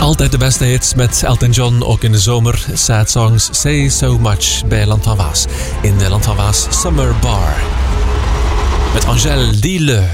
Altijd de beste hits met Elton John, ook in de zomer. Sad songs, Say So Much bij Land van Waas. In de Land van Waas Summer Bar. Met Angèle Dille.